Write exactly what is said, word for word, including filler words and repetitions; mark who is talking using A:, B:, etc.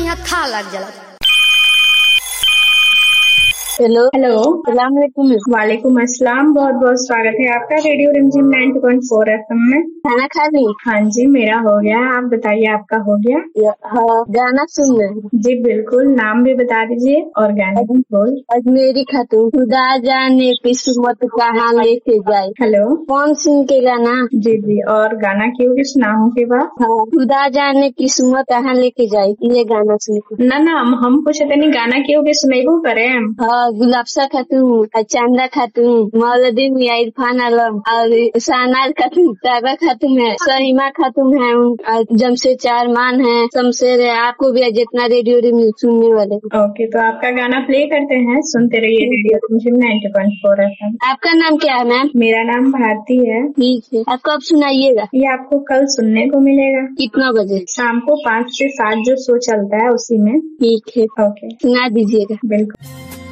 A: यहाँ था लग जाला।
B: हेलो
C: हेलो,
B: सलाम अलैकुम।
C: वालेकुम अस्सलाम। बहुत बहुत स्वागत है आपका रेडियो रिमझिम नाइन्टी पॉइंट फोर एफएम में।
B: खाना खा ली?
C: हाँ जी, मेरा हो गया। आप बताइए, आपका हो गया?
B: हाँ, गाना सुनना है।
C: जी बिल्कुल, नाम भी बता दीजिए और गाने की बोल।
B: अजमेरी खातून। खुदा जाने किस्मत कहाँ लेके जाए।
C: हेलो,
B: कौन सुन के गाना?
C: जी जी, और गाना क्यों की सुनाऊं के बाद?
B: हाँ, खुदा जाने किस्मत कहाँ लेके जाए, ये गाना सुन के।
C: ना ना, हम पूछे तनी गाना क्यों की सुनेबो करे।
B: हाँ, गुलाबसा खातून, चांदा खातून, मौलुद्दीन मियां, इरफान आलम और शाहनाज खातून, ताइबा खातून है, सहीमा खातून है, और जमशेद चारमान है, शमशेर है। आपको भी जितना रेडियो रिमझिम सुनने वाले।
C: ओके, तो आपका गाना प्ले करते हैं, सुनते रहिए रेडियो रिमझिम नाइन्टी पॉइंट फोर एफएम।
B: आपका नाम क्या है मैम?
C: मेरा नाम भारती है।
B: ठीक है, आप कब सुनाइएगा?
C: ये आपको कल सुनने को मिलेगा।
B: कितना बजे?
C: शाम को पाँच से सात जो शो चलता है उसी में।
B: ठीक है,
C: ओके,
B: सुना दीजिएगा।
C: बिल्कुल।